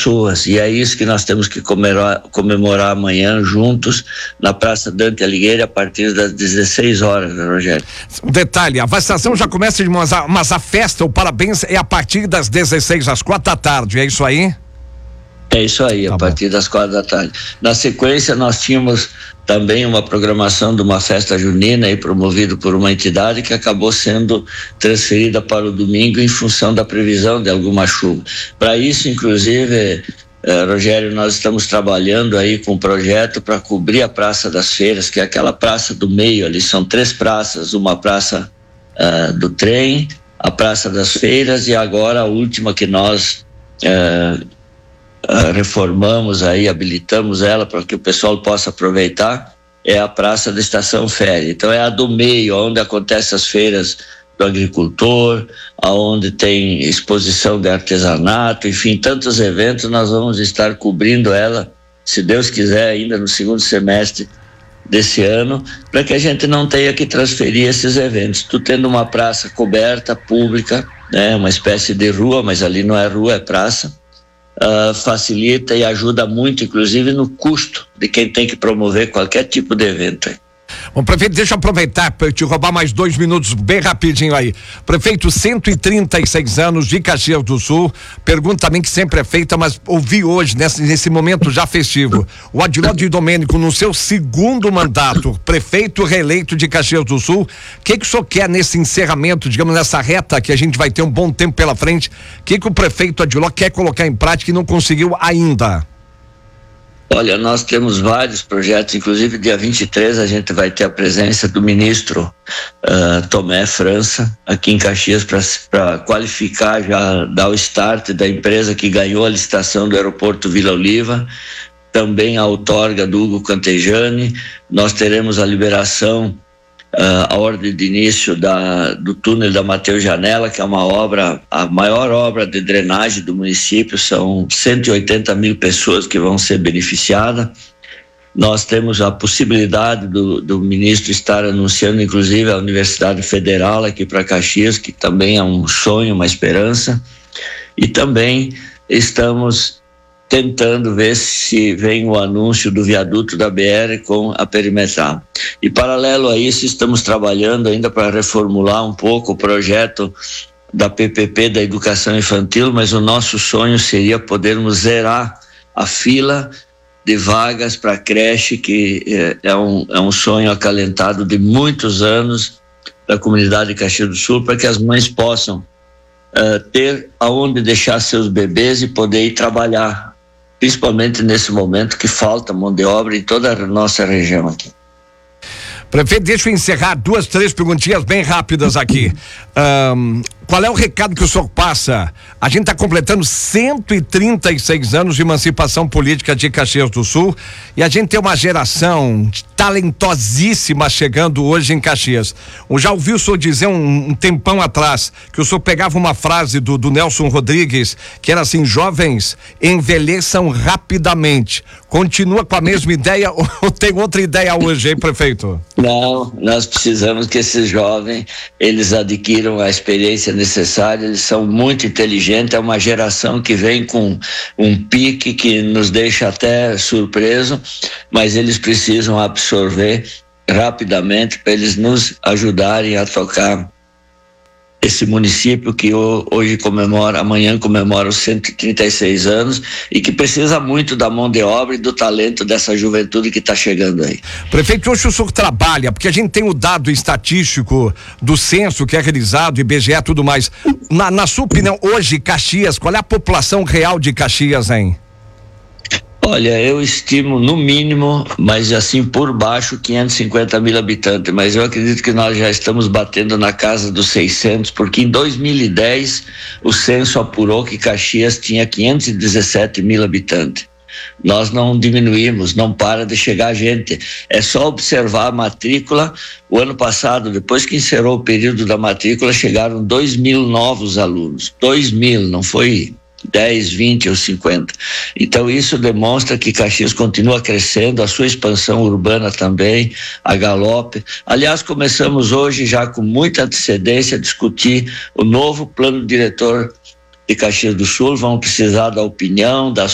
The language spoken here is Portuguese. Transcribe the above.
pessoas, e é isso que nós temos que comemorar amanhã juntos na Praça Dante Alighieri a partir das 16 horas, né, Rogério? Um detalhe, a vacinação já começa mas a festa, o parabéns é a partir das 16 às 4 da tarde, é isso aí? É isso aí, a partir das 4 da tarde. Na sequência, nós tínhamos também uma programação de uma festa junina aí promovido por uma entidade que acabou sendo transferida para o domingo em função da previsão de alguma chuva. Para isso, inclusive, Rogério, nós estamos trabalhando aí com um projeto para cobrir a Praça das Feiras, que é aquela praça do meio ali, são 3 praças, uma praça do trem, a Praça das Feiras e agora a última que nós reformamos aí, habilitamos ela para que o pessoal possa aproveitar, é a Praça da Estação Féria. Então é a do meio, onde acontecem as feiras do agricultor, aonde tem exposição de artesanato, enfim, tantos eventos. Nós vamos estar cobrindo ela, se Deus quiser, ainda no segundo semestre desse ano, para que a gente não tenha que transferir esses eventos. Tu tendo uma praça coberta, pública, né, uma espécie de rua, mas ali não é rua, é praça, facilita e ajuda muito, inclusive no custo de quem tem que promover qualquer tipo de evento. Bom, prefeito, deixa eu aproveitar para te roubar mais 2 minutos, bem rapidinho aí. Prefeito, 136 anos de Caxias do Sul, pergunta também que sempre é feita, mas ouvi hoje, nesse momento já festivo, o Adiló de Domênico, no seu segundo mandato, prefeito reeleito de Caxias do Sul, o que o senhor quer nesse encerramento, digamos, nessa reta que a gente vai ter um bom tempo pela frente, o que o prefeito Adiló quer colocar em prática e não conseguiu ainda? Olha, nós temos vários projetos, inclusive dia 23 a gente vai ter a presença do ministro Tomé França aqui em Caxias para qualificar, já dar o start da empresa que ganhou a licitação do aeroporto Vila Oliva, também a outorga do Hugo Cantejani. Nós teremos a liberação, a ordem de início do túnel da Mateus Janela, que é uma obra, a maior obra de drenagem do município, são 180 mil pessoas que vão ser beneficiadas. Nós temos a possibilidade do ministro estar anunciando, inclusive, a Universidade Federal aqui para Caxias, que também é um sonho, uma esperança, e também estamos tentando ver se vem o anúncio do viaduto da BR com a perimetral. E paralelo a isso, estamos trabalhando ainda para reformular um pouco o projeto da PPP da educação infantil, mas o nosso sonho seria podermos zerar a fila de vagas para creche, que é um sonho acalentado de muitos anos da comunidade de Caxias do Sul, para que as mães possam ter aonde deixar seus bebês e poder ir trabalhar, principalmente nesse momento que falta mão de obra em toda a nossa região aqui. Prefeito, deixa eu encerrar 2, 3 perguntinhas bem rápidas aqui. Qual é o recado que o senhor passa? A gente está completando 136 anos de emancipação política de Caxias do Sul e a gente tem uma geração talentosíssima chegando hoje em Caxias. Eu já ouvi o senhor dizer um tempão atrás que o senhor pegava uma frase do Nelson Rodrigues que era assim: jovens envelheçam rapidamente. Continua com a mesma ideia ou tem outra ideia hoje, hein, prefeito? Não, nós precisamos que esses jovens, eles adquiram a experiência necessária, eles são muito inteligentes, é uma geração que vem com um pique que nos deixa até surpreso, mas eles precisam absorver rapidamente para eles nos ajudarem a tocar esse município que hoje amanhã comemora os 136 anos e que precisa muito da mão de obra e do talento dessa juventude que está chegando aí. Prefeito, hoje o senhor trabalha, porque a gente tem o dado estatístico do censo que é realizado, IBGE e tudo mais. Na sua opinião, hoje, Caxias, qual é a população real de Caxias, hein? Olha, eu estimo no mínimo, mas assim por baixo, 550 mil habitantes, mas eu acredito que nós já estamos batendo na casa dos 600, porque em 2010 o censo apurou que Caxias tinha 517 mil habitantes. Nós não diminuímos, não para de chegar gente, é só observar a matrícula. O ano passado, depois que encerrou o período da matrícula, chegaram 2.000 novos alunos, 2.000, não foi 10, 20 ou 50. Então isso demonstra que Caxias continua crescendo, a sua expansão urbana também, a galope. Aliás, começamos hoje já com muita antecedência a discutir o novo plano diretor de Caxias do Sul. Vão precisar da opinião, da